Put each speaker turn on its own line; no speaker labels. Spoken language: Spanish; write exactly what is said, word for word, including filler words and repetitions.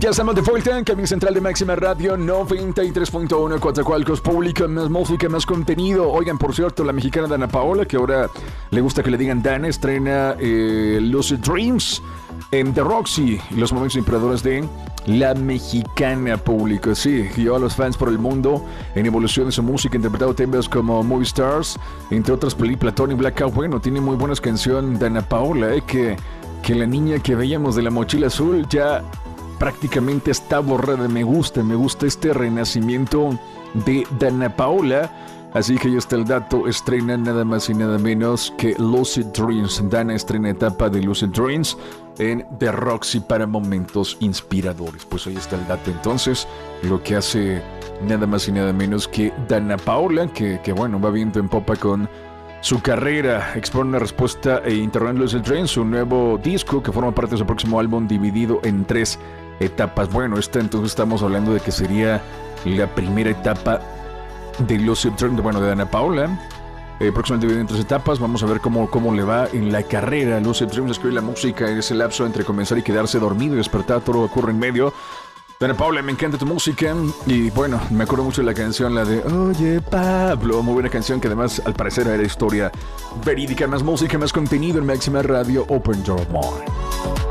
Ya estamos de vuelta en Camino Central de Máxima Radio noventa y tres punto uno, Coatzacoalcos, público, más música, más contenido. Oigan, por cierto, la mexicana Dana Paola, que ahora le gusta que le digan Dana, estrena eh, Lucid Dreams en The Roxy, los momentos inspiradores de la mexicana, público. Sí, guió a los fans por el mundo en evolución de su música, interpretado temas como Movie Stars, entre otras películas, Tony Blackout. Bueno, tiene muy buenas canciones Dana Paola, eh, que, que la niña que veíamos de la mochila azul ya prácticamente está borrada. Me gusta, me gusta este renacimiento de Dana Paola. Así que ya está el dato, estrena nada más y nada menos que Lucid Dreams. Dana estrena etapa de Lucid Dreams en The Roxy para momentos inspiradores. Pues ahí está el dato entonces, lo que hace nada más y nada menos que Dana Paola, que, que bueno, va viento en popa con su carrera. Expone una respuesta e interroga Lucid Dreams, su nuevo disco que forma parte de su próximo álbum dividido en tres etapas. Bueno, esta entonces estamos hablando de que sería la primera etapa de Lucid Dreams, bueno, de Dana Paola. Eh, próximamente dividido en tres etapas. Vamos a ver cómo, cómo le va en la carrera. Lucid Dreams escribe la música en ese lapso entre comenzar y quedarse dormido y despertar, todo ocurre en medio. Dana Paola, me encanta tu música. Y bueno, me acuerdo mucho de la canción, la de Oye Pablo, muy buena canción que además al parecer era historia verídica. Más música, más contenido en Máxima Radio. Open Your Mind.